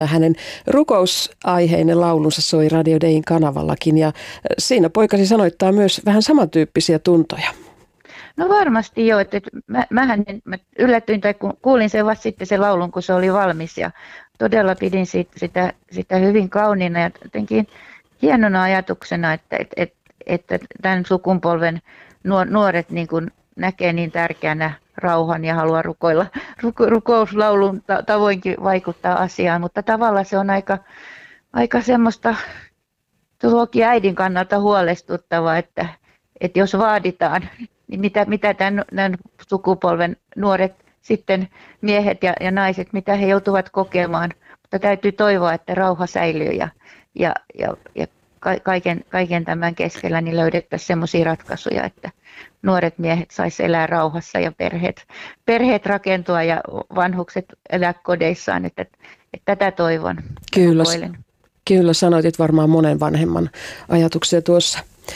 Hänen rukousaiheinen laulunsa soi Radio Dayn kanavallakin ja siinä poikasi sanoittaa myös vähän samantyyppisiä tuntoja. No varmasti joo, että mä yllätyin tai kuulin sen vasta sitten sen laulun, kun se oli valmis ja todella pidin sitä hyvin kauniina ja jotenkin hienona ajatuksena, että tämän sukupolven nuoret niin kuin näkee niin tärkeänä rauhan ja haluaa rukoilla rukouslaulun tavoinkin vaikuttaa asiaan, mutta tavallaan se on aika semmoista tuokin äidin kannalta huolestuttavaa, että jos vaaditaan, niin mitä tämän sukupolven nuoret sitten miehet ja naiset, mitä he joutuvat kokemaan, mutta täytyy toivoa, että rauha säilyy ja kaiken tämän keskellä niin löydettäisiin semmoisia ratkaisuja, että nuoret miehet saisi elää rauhassa ja perheet rakentua ja vanhukset elää kodeissaan, että tätä toivon. Kyllä, sanoitit varmaan monen vanhemman ajatuksia tuossa.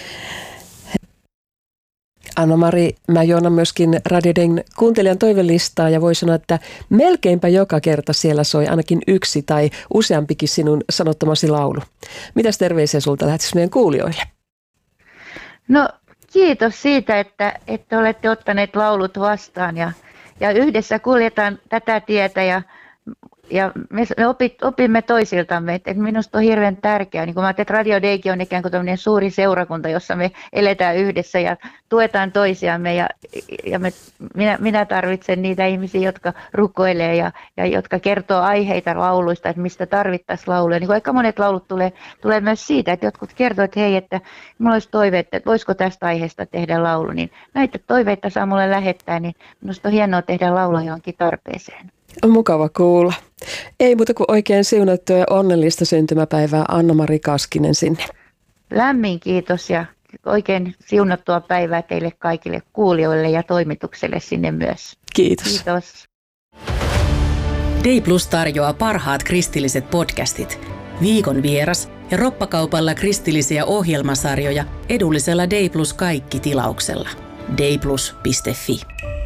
Anna-Mari, mä joonan myöskin Radio Dayn kuuntelijan toivelistaa ja voi sanoa, että melkeinpä joka kerta siellä soi ainakin yksi tai useampikin sinun sanottamasi laulu. Mitäs terveisiä sulta lähtisi meidän kuulijoille? No kiitos siitä, että olette ottaneet laulut vastaan ja yhdessä kuljetaan tätä tietä ja me opimme toisiltamme, että minusta on hirveän tärkeää, niin kuin mä ajattelin, että Radio Daykin on ikään kuin tämmöinen suuri seurakunta, jossa me eletään yhdessä ja tuetaan toisiamme ja minä tarvitsen niitä ihmisiä, jotka rukoilee ja jotka kertoo aiheita lauluista, että mistä tarvittaisiin lauluja. Niin kuin aika monet laulut tulee myös siitä, että jotkut kertoo, että hei, että minulla olisi toive, että voisiko tästä aiheesta tehdä laulu, niin näitä toiveita saa mulle lähettää, niin minusta on hienoa tehdä laulua johonkin tarpeeseen. On mukava kuulla. Ei muuta kuin oikein siunattua ja onnellista syntymäpäivää Anna-Mari Kaskinen sinne. Lämmin kiitos ja oikein siunattua päivää teille kaikille kuulijoille ja toimitukselle sinne myös. Kiitos. Kiitos. Day Plus tarjoaa parhaat kristilliset podcastit, viikon vieras ja roppakaupalla kristillisiä ohjelmasarjoja edullisella Day Plus kaikki -tilauksella. dayplus.fi.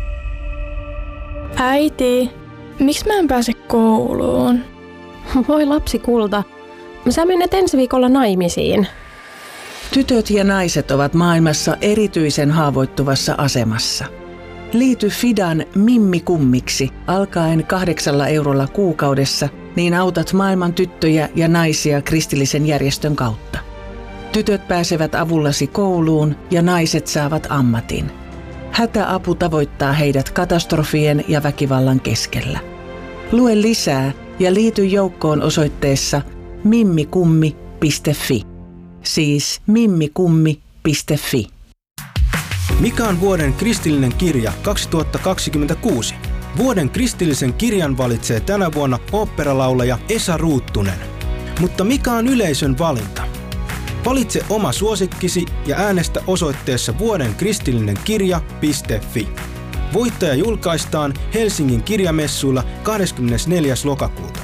Äiti, miksi mä en pääse kouluun? Voi lapsi kulta, sä menet ensi viikolla naimisiin. Tytöt ja naiset ovat maailmassa erityisen haavoittuvassa asemassa. Liity Fidan Mimmi-kummiksi alkaen 8 eurolla kuukaudessa, niin autat maailman tyttöjä ja naisia kristillisen järjestön kautta. Tytöt pääsevät avullasi kouluun ja naiset saavat ammatin. Hätäapu tavoittaa heidät katastrofien ja väkivallan keskellä. Lue lisää ja liity joukkoon osoitteessa mimmikummi.fi. Siis mimmikummi.fi. Mikä on vuoden kristillinen kirja 2026? Vuoden kristillisen kirjan valitsee tänä vuonna oopperalaulaja Esa Ruuttunen. Mutta mikä on yleisön valinta? Valitse oma suosikkisi ja äänestä osoitteessa vuodenkristillinenkirja.fi. Voittaja julkaistaan Helsingin kirjamessuilla 24. lokakuuta.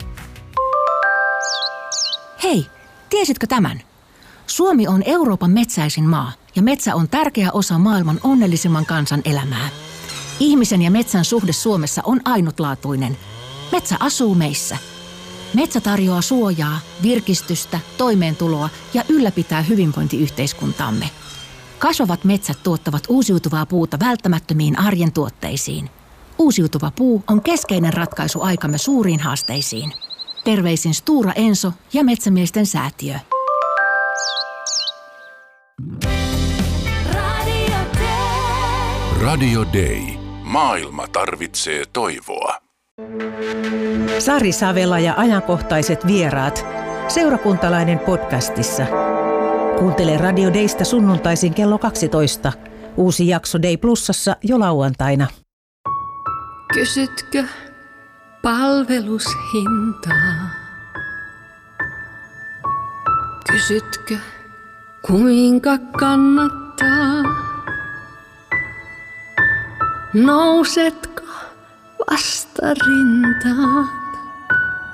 Hei, tiesitkö tämän? Suomi on Euroopan metsäisin maa ja metsä on tärkeä osa maailman onnellisimman kansan elämää. Ihmisen ja metsän suhde Suomessa on ainutlaatuinen. Metsä asuu meissä. Metsä tarjoaa suojaa, virkistystä, toimeentuloa ja ylläpitää hyvinvointiyhteiskuntaamme. Kasvavat metsät tuottavat uusiutuvaa puuta välttämättömiin arjen tuotteisiin. Uusiutuva puu on keskeinen ratkaisu aikamme suuriin haasteisiin. Terveisin Stora Enso ja Metsämiesten säätiö. Radio Day. Maailma tarvitsee toivoa. Sari Savela ja ajankohtaiset vieraat. Seurakuntalainen podcastissa. Kuuntele Radio Daysta sunnuntaisin kello 12. Uusi jakso Day Plusassa jo lauantaina. Kysytkö palvelushintaa? Kysytkö kuinka kannattaa? Nousetko vastarintaan?